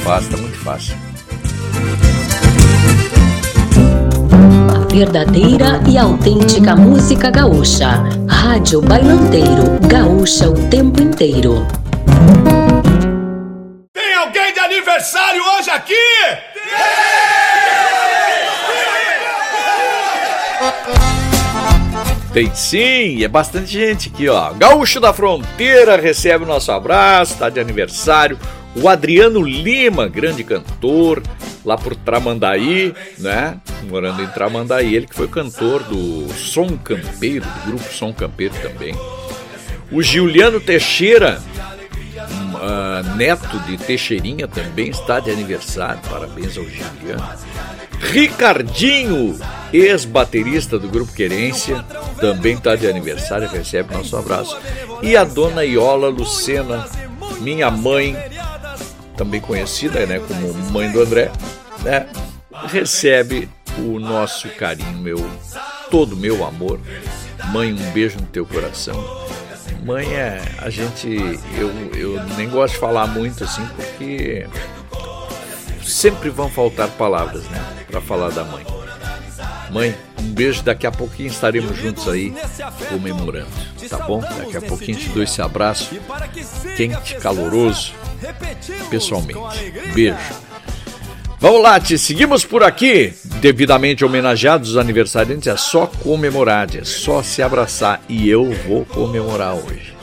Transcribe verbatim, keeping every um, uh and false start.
fácil, tá muito fácil. A verdadeira e autêntica música gaúcha. Rádio Bailanteiro, gaúcha o tempo inteiro. Tem alguém de aniversário hoje aqui? Tem sim, é bastante gente aqui, ó. Gaúcho da Fronteira recebe o nosso abraço, tá de aniversário. O Adriano Lima, grande cantor, lá por Tramandaí, né? Morando em Tramandaí, ele que foi cantor do Som Campeiro, do grupo Som Campeiro também. O Giuliano Teixeira, uh, neto de Teixeirinha, também está de aniversário, parabéns ao Giuliano. Ricardinho, ex-baterista do Grupo Querência, também está de aniversário, recebe nosso abraço. E a dona Iola Lucena, minha mãe, também conhecida, né, como mãe do André, né, recebe o nosso carinho, meu, todo o meu amor. Mãe, um beijo no teu coração. Mãe é, a gente, eu, eu nem gosto de falar muito assim, porque sempre vão faltar palavras, né, para falar da mãe. Mãe, um beijo, daqui a pouquinho estaremos juntos aí comemorando, tá bom? Daqui a pouquinho te dou esse abraço quente, caloroso, pessoalmente. Beijo. Vamos lá, te seguimos por aqui. Devidamente homenageados os aniversariantes, é só comemorar, é só se abraçar. E eu vou comemorar hoje.